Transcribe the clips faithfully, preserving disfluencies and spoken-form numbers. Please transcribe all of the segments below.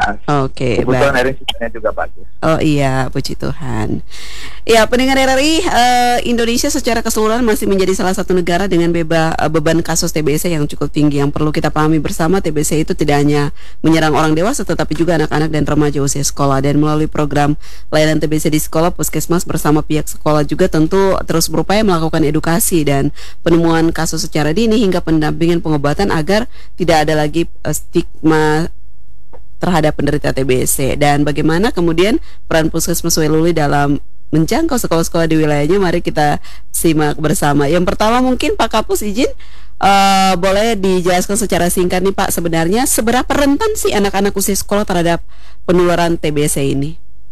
jelas. Oke, Kebetulan baik. R I sinyalnya juga bagus. Oh iya, puji Tuhan. Ya, pendengar R R I, eh, Indonesia secara keseluruhan masih menjadi salah satu negara dengan beba, eh, beban kasus T B C yang cukup tinggi. Yang perlu kita pahami bersama, T B C itu tidak hanya menyerang orang dewasa, tetapi juga anak-anak dan remaja usia sekolah. Dan melalui program layanan T B C di sekolah, Puskesmas bersama pihak sekolah juga tentu terus berupaya melakukan edukasi dan penemuan kasus secara dini hingga pendampingan pengobatan agar tidak ada lagi eh, stigma terhadap penderita T B C. Dan bagaimana kemudian peran Puskesmas Weluli dalam menjangkau sekolah-sekolah di wilayahnya, mari kita simak bersama. Yang pertama mungkin Pak Kapus izin uh, boleh dijelaskan secara singkat nih Pak, sebenarnya seberapa rentan sih anak-anak usia sekolah terhadap penularan T B C ini?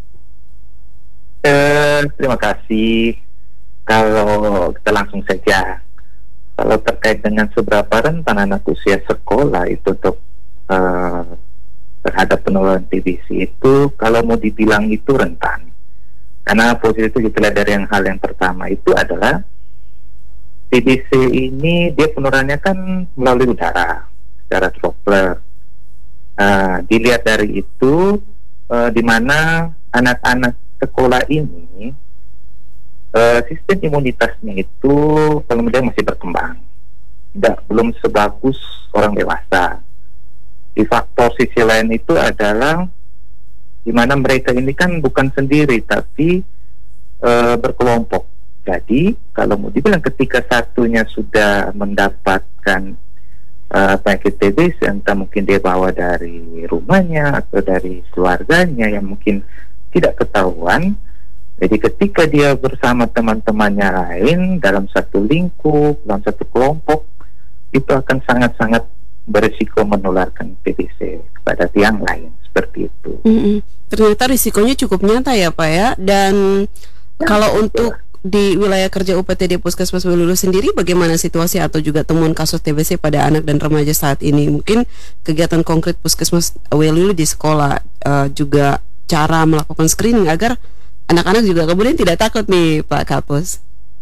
Eh, terima kasih. Kalau kita langsung saja, kalau terkait dengan seberapa rentan anak usia sekolah itu untuk uh, terhadap penularan T B C itu, kalau mau dibilang itu rentan, karena posisi itu kita lihat dari yang hal yang pertama itu adalah T B C ini dia penularannya kan melalui udara secara droplet. Uh, dilihat dari itu, uh, di mana anak-anak sekolah ini uh, sistem imunitasnya itu kalau kemudian masih berkembang, tidak belum sebagus orang dewasa. Di faktor sisi lain itu adalah di mana mereka ini kan bukan sendiri tapi e, berkelompok. Jadi kalau mau dibilang ketika satunya sudah mendapatkan e, penyakit T B C, entah mungkin dia bawa dari rumahnya atau dari keluarganya yang mungkin tidak ketahuan. Jadi ketika dia bersama teman-temannya lain dalam satu lingkup, dalam satu kelompok, itu akan sangat-sangat berisiko menularkan T B C kepada tiang lain, seperti itu. Mm-mm. Ternyata risikonya cukup nyata ya Pak ya. Dan ya, kalau betul. Untuk di wilayah kerja U P T D Puskesmas Welulu sendiri, bagaimana situasi atau juga temuan kasus T B C pada anak dan remaja saat ini? Mungkin kegiatan konkret Puskesmas Welulu di sekolah, uh, juga cara melakukan screening agar anak-anak juga kemudian tidak takut nih Pak Kapus.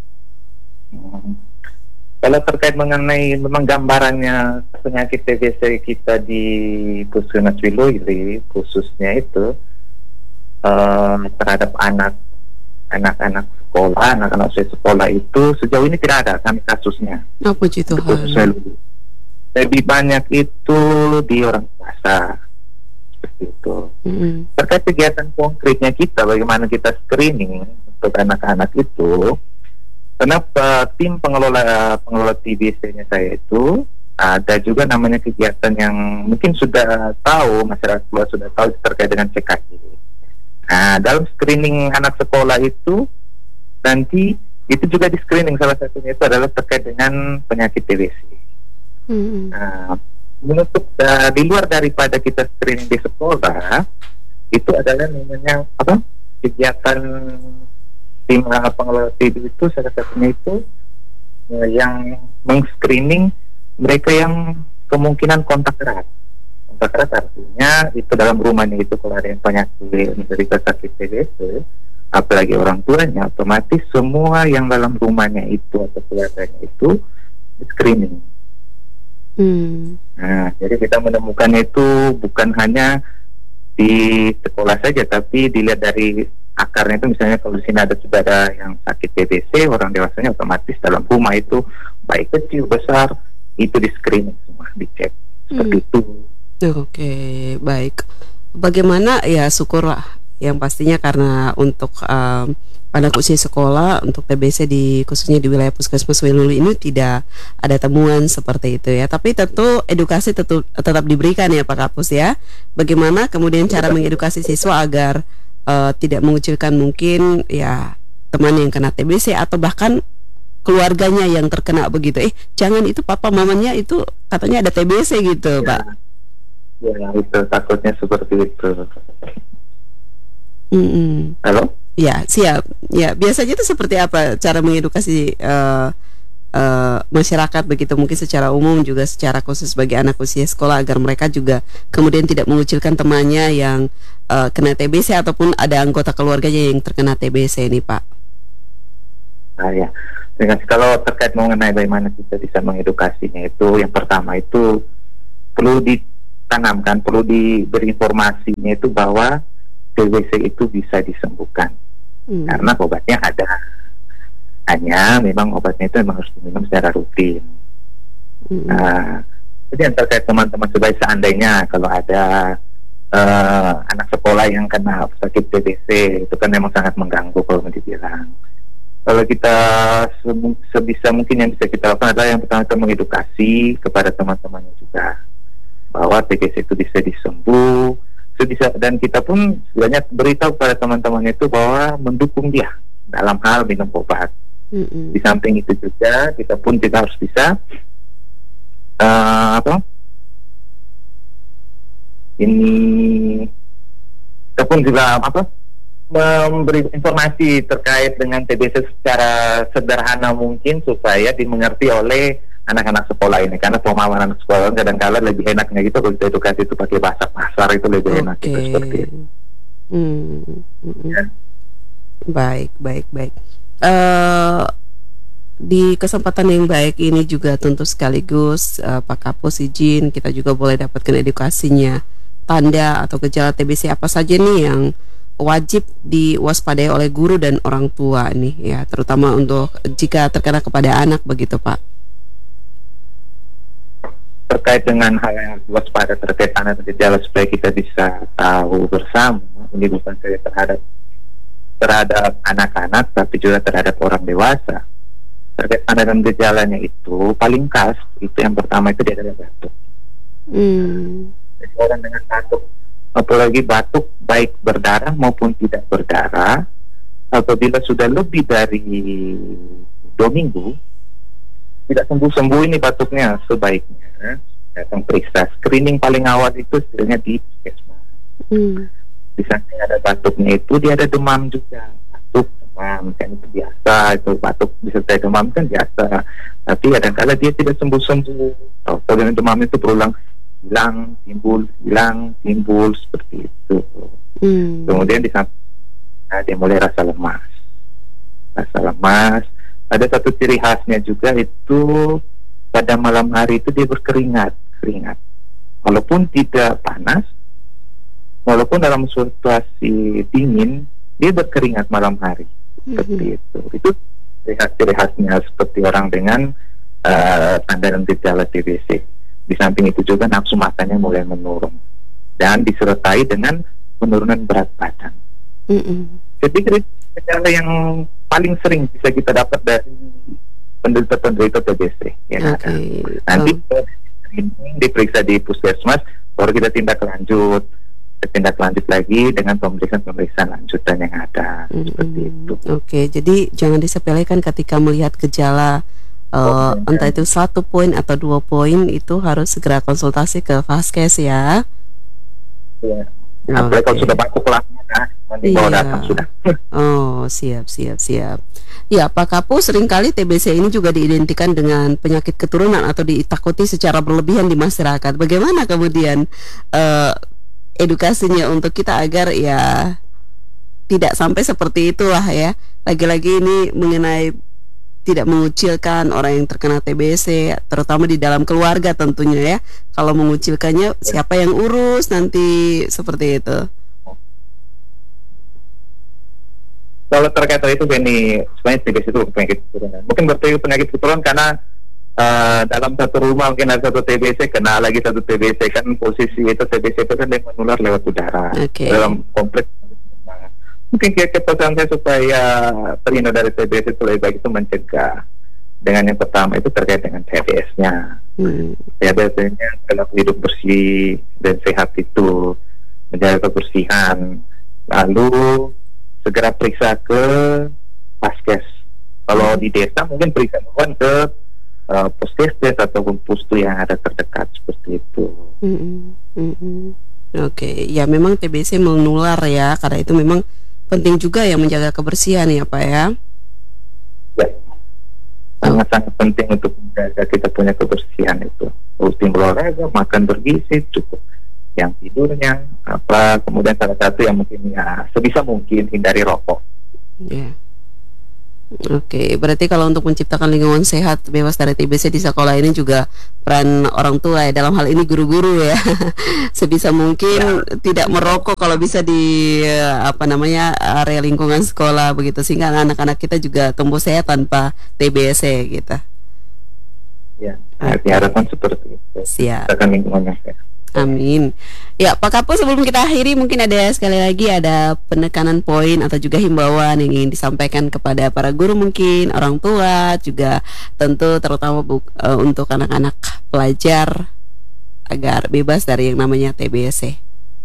Hmm. Kalau terkait mengenai memang gambarannya penyakit T B C kita di Puskesmas Welulu khususnya itu uh, terhadap anak anak-anak sekolah, anak-anak usia sekolah itu sejauh ini tidak ada kami kasusnya. Oh, puji Tuhan. Lebih banyak itu di orang dewasa, seperti itu. Mm-hmm. Terkait kegiatan konkretnya kita, bagaimana kita screening untuk anak-anak itu. Kenapa tim pengelola pengelola T B C-nya saya itu ada juga namanya kegiatan yang mungkin sudah tahu, masyarakat luas sudah tahu terkait dengan C K I. Nah, dalam screening anak sekolah itu nanti itu juga di screening, salah satunya itu adalah terkait dengan penyakit T B C. Hmm. Nah, menutup uh, di luar daripada kita screening di sekolah, itu adalah namanya apa? Kegiatan tim pengelola T B itu salah satunya itu uh, yang meng-screening mereka yang kemungkinan kontak erat. Kontak erat artinya itu dalam rumahnya itu kalau ada yang penyakit menderita sakit T B C, apalagi orang tuanya, otomatis semua yang dalam rumahnya itu atau keluarganya itu di-screening. Hmm. Nah, jadi kita menemukan itu bukan hanya di sekolah saja, tapi dilihat dari akarnya itu, misalnya kalau di sini ada sudah ada yang sakit T B C, orang dewasanya otomatis dalam rumah itu baik kecil besar itu di screening semua, dicek seperti hmm. itu. Oke, baik. Bagaimana ya, syukurlah yang pastinya karena untuk um, anak usia sekolah untuk T B C di khususnya di wilayah Puskesmas Welulu ini tidak ada temuan seperti itu ya. Tapi tentu edukasi tetap tetap diberikan ya Pak Kapus ya. Bagaimana kemudian cara mengedukasi siswa agar uh, tidak mengucilkan mungkin ya teman yang kena T B C atau bahkan keluarganya yang terkena begitu. Eh jangan, itu papa mamanya itu katanya ada T B C gitu ya, Pak. Ya itu takutnya seperti itu. Mm-mm. Halo? Ya, siap. Ya, biasanya itu seperti apa cara mengedukasi uh, uh, masyarakat begitu, mungkin secara umum juga secara khusus bagi anak usia sekolah agar mereka juga kemudian tidak mengucilkan temannya yang uh, kena T B C ataupun ada anggota keluarganya yang terkena T B C ini, Pak. Nah ya, dengan kalau terkait mengenai bagaimana kita bisa mengedukasinya itu, yang pertama itu perlu di ditanamkan, perlu diberi informasinya itu bahwa T B C itu bisa disembuhkan. Hmm. Karena obatnya ada. Hanya memang obatnya itu memang harus diminum secara rutin. Hmm. Nah, jadi yang terkait teman-teman sebaik seandainya kalau ada uh, anak sekolah yang kena sakit T B C, itu kan memang sangat mengganggu kalau mau dibilang. Kalau kita sebisa mungkin yang bisa kita lakukan adalah yang pertama itu mengedukasi kepada teman-temannya juga bahwa T B C itu bisa disembuh, sebisa, dan kita pun sebenarnya beritahu kepada teman-temannya itu bahwa mendukung dia dalam hal minum obat. Mm-hmm. Di samping itu juga kita pun kita harus bisa uh, apa? Ini kita pun juga apa? Memberi informasi terkait dengan T B C secara sederhana mungkin supaya dimengerti oleh anak-anak sekolah ini, karena pemahaman anak sekolah kadang-kadang lebih enaknya gitu kalau kita edukasi itu pakai bahasa pasar itu lebih okay. enak gitu, seperti itu. Hmm. Ya. Baik, baik, baik. Uh, di kesempatan yang baik ini juga tentu sekaligus uh, Pak Kapus izin kita juga boleh dapatkan edukasinya, tanda atau gejala T B C apa saja nih yang wajib diwaspadai oleh guru dan orang tua nih ya, terutama untuk jika terkena kepada anak begitu Pak. Terkait dengan hal yang waspada terkait tanda dan gejala supaya kita bisa tahu bersama, ini bukan saja terhadap terhadap anak-anak tapi juga terhadap orang dewasa. Terkait tanda dan gejalanya itu paling khas itu yang pertama itu dia adalah batuk. Hmm. Jadi orang dengan batuk, apalagi batuk baik berdarah maupun tidak berdarah, apabila sudah lebih dari dua minggu tidak sembuh-sembuh ini batuknya, sebaiknya datang periksa. Screening paling awal itu sebenarnya di puskesmas. Hmm. Di samping ada batuknya itu dia ada demam juga, batuk demam kan itu biasa, itu batuk disertai demam kan biasa. Tapi kadang-kadang dia tidak sembuh-sembuh. Oh, kalau demam itu berulang, hilang, timbul, hilang, timbul seperti itu. Hmm. Kemudian di samping nah, dia mulai rasa lemas, rasa lemas. Ada satu ciri khasnya juga itu pada malam hari itu dia berkeringat, keringat. Walaupun tidak panas, walaupun dalam situasi dingin, dia berkeringat malam hari. Seperti mm-hmm. itu. Itu ciri khas ciri khasnya seperti orang dengan uh, tanda dan gejala T B C. Di samping itu juga nafsu makannya mulai menurun dan disertai dengan penurunan berat badan. Mm-hmm. Jadi gejala yang paling sering bisa kita dapat dari penderita-penderita T B C ya. Okay. Nanti oh. ini diperiksa di puskesmas, baru kita tindak lanjut tindak lanjut lagi dengan pemeriksaan-pemeriksaan lanjutan yang ada. Mm-hmm. Seperti itu. Oke, okay, jadi jangan disepelekan ketika melihat gejala uh, oh, entah ya. Itu satu poin atau dua poin, itu harus segera konsultasi ke Vaskes ya. Iya. Nah, okay. Kalau sudah batuk lah, nah, nanti iya. Bawa datang sudah. Oh, siap, siap, siap. Ya, Pak Kapus, seringkali T B C ini juga diidentikan dengan penyakit keturunan atau ditakuti secara berlebihan di masyarakat. Bagaimana kemudian uh, edukasinya untuk kita agar ya tidak sampai seperti itulah ya. Lagi-lagi ini mengenai tidak mengucilkan orang yang terkena T B C, terutama di dalam keluarga tentunya ya. Kalau mengucilkannya siapa yang urus nanti, seperti itu. Kalau terkait itu Benny, sebenarnya T B C itu penyakit keturunan. Mungkin berarti penyakit keturunan karena uh, dalam satu rumah mungkin ada satu T B C, kena lagi satu T B C, kan posisi itu T B C itu kan dia menular lewat udara. Okay. Dalam kompleks. Mungkin kira-kira pesan saya supaya terhindar dari T B C itu lebih baik itu mencegah. Dengan yang pertama itu terkait dengan T B S-nya. Hmm. Ya biasanya kalau hidup bersih dan sehat itu menjaga kebersihan. Lalu segera periksa ke Vaskes. Kalau hmm. di desa mungkin periksa ke uh, puskesdes ataupun pustu yang ada terdekat seperti itu. Hmm. Hmm. Oke, okay. Ya memang T B C menular ya, karena itu memang penting juga ya menjaga kebersihan ya Pak ya. Ya, sangat-sangat oh. penting untuk menjaga kita punya kebersihan itu. Rutin berolahraga, makan bergizi cukup, yang tidurnya apa, kemudian salah satu yang mungkin ya sebisa mungkin hindari rokok. Yeah. Oke, berarti kalau untuk menciptakan lingkungan sehat bebas dari T B C di sekolah ini juga peran orang tua ya, dalam hal ini guru-guru ya. Sebisa mungkin ya, tidak merokok kalau bisa di apa namanya area lingkungan sekolah begitu, sehingga anak-anak kita juga tumbuh sehat tanpa T B C gitu. Ya, diharapkan seperti itu. Siap. Menciptakan lingkungan yang sehat. Amin. Ya, Pak Kapus, sebelum kita akhiri mungkin ada sekali lagi ada penekanan poin atau juga himbauan yang ingin disampaikan kepada para guru, mungkin orang tua juga, tentu terutama bu, uh, untuk anak-anak pelajar agar bebas dari yang namanya T B C.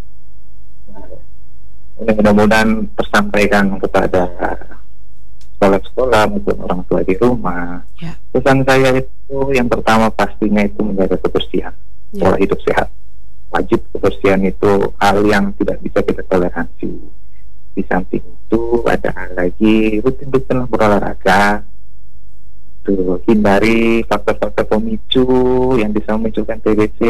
Ini mudah-mudahan tersampaikan kepada sekolah-sekolah maupun orang tua di rumah. Ya. Pesan saya itu yang pertama pastinya itu menjaga kebersihan, ya. Pola hidup sehat. Wajib kebersihan itu hal yang tidak bisa kita toleransi. Di samping itu ada hal lagi, rutin-rutin berolahraga, tuh hindari faktor-faktor pemicu yang bisa memunculkan T B C.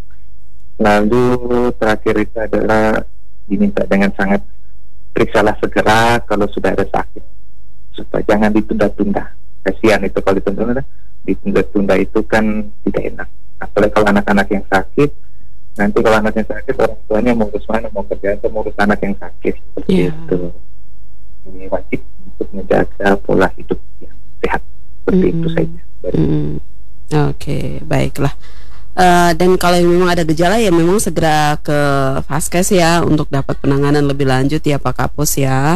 Lalu terakhir itu adalah diminta dengan sangat periksalah segera kalau sudah ada sakit, supaya jangan ditunda-tunda. Kasihan itu kalau ditunda-tunda, ditunda-tunda itu kan tidak enak. Apalagi kalau anak-anak yang sakit. Nanti kalau anaknya sakit, orang tuanya mau urus mana, mau kerja atau mau urus anak yang sakit, seperti yeah. itu. Ini wajib untuk menjaga pola hidup yang sehat, seperti mm-hmm. itu saja. Mm-hmm. Oke, okay, baiklah. Uh, dan kalau memang ada gejala ya memang segera ke Vaskes ya untuk dapat penanganan lebih lanjut ya Pak Kapus ya.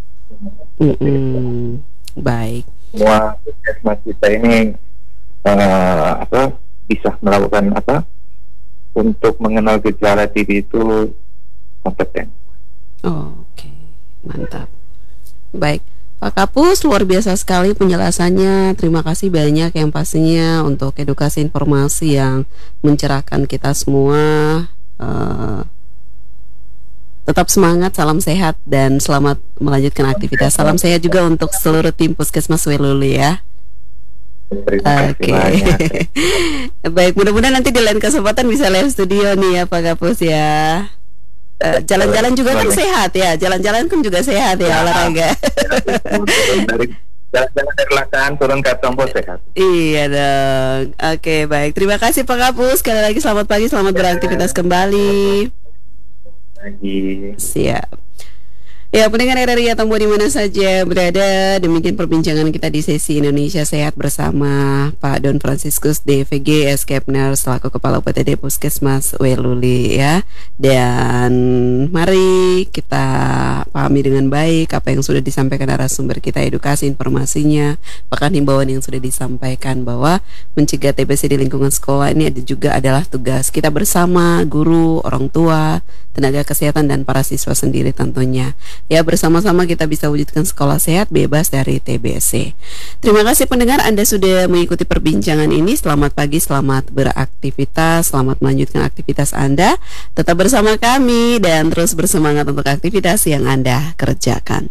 Mm-hmm. Baik. Semua puskesmas kita ini uh, apa bisa melakukan apa? Untuk mengenal gejala T B itu kompeten. Oh, oke, okay. Mantap. Baik, Pak Kapus, luar biasa sekali penjelasannya. Terima kasih banyak yang pastinya untuk edukasi informasi yang mencerahkan kita semua. Uh, tetap semangat, salam sehat dan selamat melanjutkan aktivitas. Salam sehat juga untuk seluruh tim Puskesmas Weluli ya. Oke, okay. Baik, mudah-mudahan nanti di lain kesempatan bisa live studio nih ya Pak Kapus ya. Uh, jalan-jalan juga kan sehat ya, jalan-jalan kan juga sehat ya, ya olahraga. Dari jalan-jalan dari lataan turun ke tombol sehat. Iya dong. Oke, okay, baik. Terima kasih Pak Kapus. Sekali lagi selamat pagi, selamat beraktivitas kembali. Pagi. Siap. Ya, pendengar R R I Atambua di mana saja berada, demikian perbincangan kita di sesi Indonesia Sehat bersama Pak Don Franciscus D V G S Kepner selaku Kepala U P T D Puskesmas Weluli ya. Dan mari kita pahami dengan baik apa yang sudah disampaikan narasumber kita, edukasi informasinya, bahkan himbauan yang sudah disampaikan bahwa mencegah T B C di lingkungan sekolah ini ada juga adalah tugas kita bersama, guru, orang tua, tenaga kesehatan dan para siswa sendiri tentunya. Ya, bersama-sama kita bisa wujudkan sekolah sehat bebas dari T B C. Terima kasih pendengar, Anda sudah mengikuti perbincangan ini. Selamat pagi, selamat beraktivitas, selamat melanjutkan aktivitas Anda. Tetap bersama kami dan terus bersemangat untuk aktivitas yang Anda kerjakan.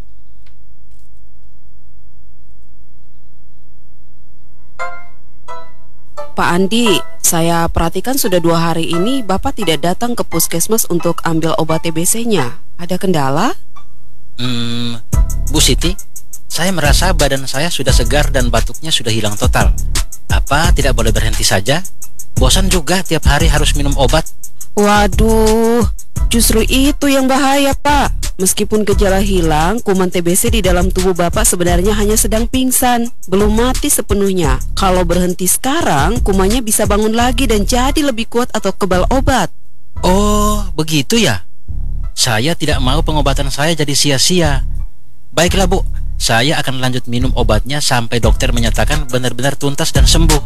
Pak Andi, saya perhatikan sudah dua hari ini Bapak tidak datang ke puskesmas untuk ambil obat T B C-nya. Ada kendala? Hmm, Bu Siti, saya merasa badan saya sudah segar dan batuknya sudah hilang total. Apa tidak boleh berhenti saja? Bosan juga tiap hari harus minum obat. Waduh, justru itu yang bahaya Pak. Meskipun gejala hilang, kuman T B C di dalam tubuh Bapak sebenarnya hanya sedang pingsan, belum mati sepenuhnya. Kalau berhenti sekarang, kumannya bisa bangun lagi dan jadi lebih kuat atau kebal obat. Oh, begitu ya? Saya tidak mau pengobatan saya jadi sia-sia. Baiklah Bu, saya akan lanjut minum obatnya sampai dokter menyatakan benar-benar tuntas dan sembuh.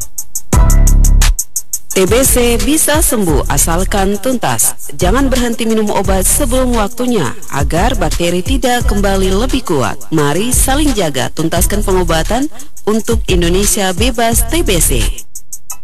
T B C bisa sembuh asalkan tuntas. Jangan berhenti minum obat sebelum waktunya agar bakteri tidak kembali lebih kuat. Mari saling jaga, tuntaskan pengobatan untuk Indonesia bebas T B C.